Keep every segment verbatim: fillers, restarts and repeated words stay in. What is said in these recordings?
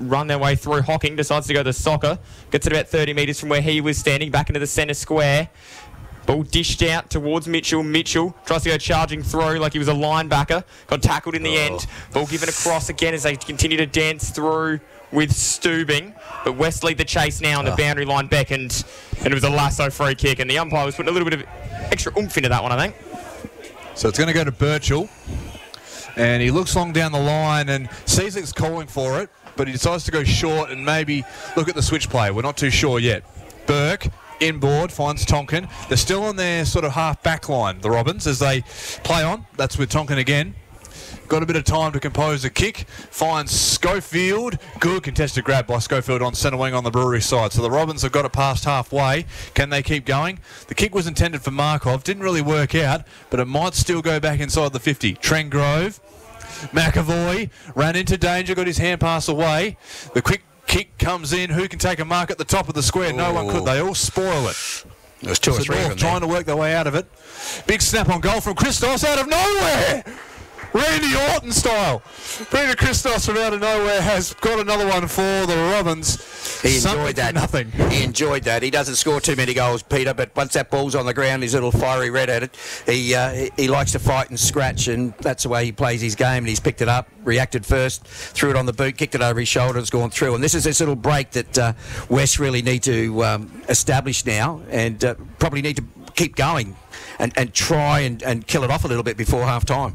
run their way through. Hocking decides to go to soccer. Gets it about thirty metres from where he was standing, back into the centre square. Ball dished out towards Mitchell. Mitchell tries to go charging through like he was a linebacker. Got tackled in the oh. end. Ball given across again as they continue to dance through with Stubing. But West lead the chase now on the oh. boundary line beckoned. And it was a lasso free kick. And the umpire was putting a little bit of extra oomph into that one, I think. So it's going to go to Birchall. And he looks long down the line and Cieslak's calling for it. But he decides to go short and maybe look at the switch play. We're not too sure yet. Burke. Inboard, finds Tonkin. They're still on their sort of half back line, the Robins, as they play on. That's with Tonkin again. Got a bit of time to compose a kick. Finds Schofield. Good contested grab by Schofield on centre wing on the Brewery side. So the Robins have got it past halfway. Can they keep going? The kick was intended for Markov. Didn't really work out, but it might still go back inside the fifty. Trengrove. McAvoy ran into danger, got his hand pass away. The quick kick comes in. Who can take a mark at the top of the square? No Ooh. one could. They all spoil it. There's two so or three of them trying there. to work their way out of it. Big snap on goal from Christos out of nowhere. Randy Orton style. Peter Christos from out of nowhere has got another one for the Robins. He enjoyed Something that. Nothing. He enjoyed that. He doesn't score too many goals, Peter, but once that ball's on the ground, he's a little fiery red at it. He uh, he, he likes to fight and scratch, and that's the way he plays his game. And he's picked it up, reacted first, threw it on the boot, kicked it over his shoulder, it's gone through. And this is this little break that uh, West really need to um, establish now, and uh, probably need to keep going and, and try and, and kill it off a little bit before half time.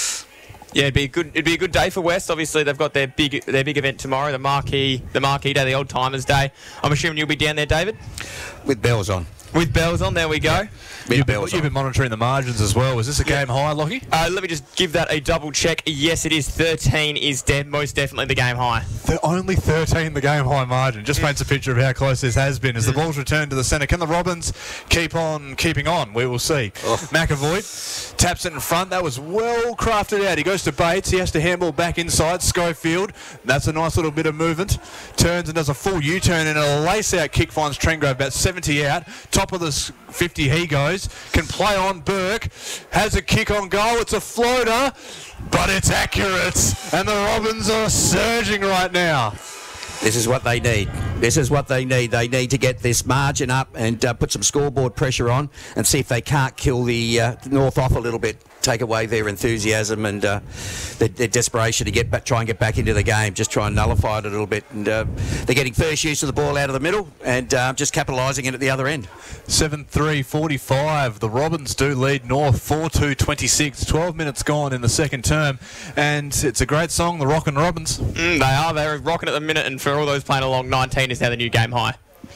Yeah, it'd be a good. It'd be a good day for West. Obviously, they've got their big their big event tomorrow, the marquee the marquee day, the Old Timers Day. I'm assuming you'll be down there, David, with bells on. With bells on, there we go. Yeah. You've, been, you've been monitoring the margins as well. Is this a yeah. game high, Lockie? Uh, let me just give that a double check. Yes, it is. thirteen is de- most definitely the game high. They're only thirteen the game high margin. Just paints a picture of how close this has been as the ball's returned to the centre. Can the Robins keep on keeping on? We will see. Oh. McAvoy taps it in front. That was well crafted out. He goes to Bates. He has to handball back inside. Schofield. That's a nice little bit of movement. Turns and does a full U-turn and a lace-out kick finds Trengrove about seventy out. Top of the fifty he goes. Can play on Burke. Has a kick on goal. It's a floater, but it's accurate. And the Robins are surging right now. This is what they need. This is what they need. They need to get this margin up and uh, put some scoreboard pressure on and see if they can't kill the uh, North off a little bit. Take away their enthusiasm and uh, their, their desperation to get back, try and get back into the game. Just try and nullify it a little bit. And uh, they're getting first use of the ball out of the middle and uh, just capitalising it at the other end. seven three forty-five. The Robins do lead North four two twenty-six. twelve minutes gone in the second term. And it's a great song, the Rockin' Robins. Mm, they are. They're rocking at the minute. And for all those playing along, nineteen is now the new game high.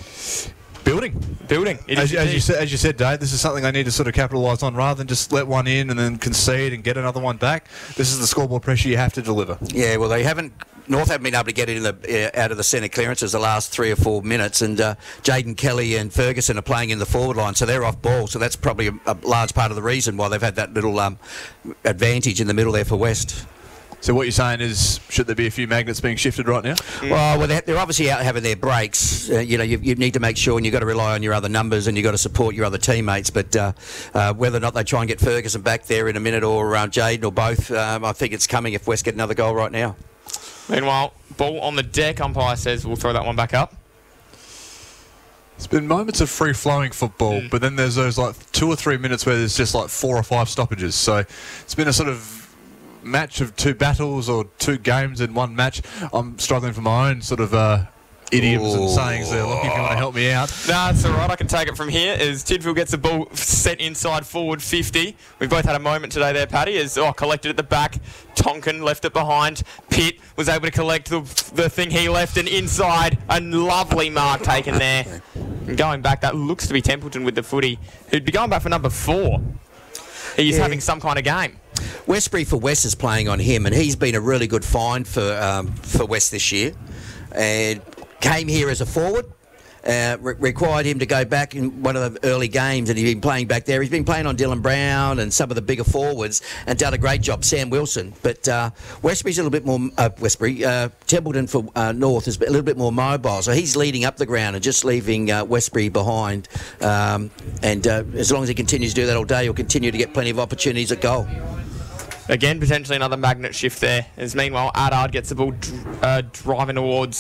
Building. Building. It as, is as, you said, as you said, Dave, this is something they need to sort of capitalise on rather than just let one in and then concede and get another one back. This is the scoreboard pressure you have to deliver. Yeah, well, they haven't... North haven't been able to get it in the, uh, out of the centre clearances the last three or four minutes, and uh, Jaden Kelly and Ferguson are playing in the forward line, so they're off ball. So that's probably a, a large part of the reason why they've had that little um, advantage in the middle there for West. So what you're saying is, should there be a few magnets being shifted right now? Mm. Well, well they're, they're obviously out having their breaks. Uh, you know, you, you need to make sure, and you've got to rely on your other numbers, and you've got to support your other teammates. But uh, uh, whether or not they try and get Ferguson back there in a minute, or um, Jaden, or both, um, I think it's coming if West get another goal right now. Meanwhile, ball on the deck. Umpire says we'll throw that one back up. It's been moments of free-flowing football, mm. but then there's those like two or three minutes where there's just like four or five stoppages. So it's been a sort of match of two battles or two games in one match. I'm struggling for my own sort of uh, idioms Ooh. and sayings there. Lockie, if you want to help me out. No, it's all right. I can take it from here as Tidfield gets the ball sent inside forward fifty. We've both had a moment today there, Paddy, as oh, collected at the back. Tonkin left it behind. Pitt was able to collect the, the thing he left, and inside a lovely mark taken there. And going back, that looks to be Templeton with the footy, who'd be going back for number four. He's yeah. having some kind of game. Westbury for West is playing on him, and he's been a really good find for um, for West this year. And came here as a forward, uh, re- required him to go back in one of the early games, and he's been playing back there. He's been playing on Dylan Brown and some of the bigger forwards, and done a great job. Sam Wilson, but uh, Westbury's a little bit more. Uh, Westbury, uh, Templeton for uh, North is a little bit more mobile, so he's leading up the ground and just leaving uh, Westbury behind. Um, and uh, as long as he continues to do that all day, he'll continue to get plenty of opportunities at goal. Again, potentially another magnet shift there. As meanwhile, Adard gets the ball uh, driving towards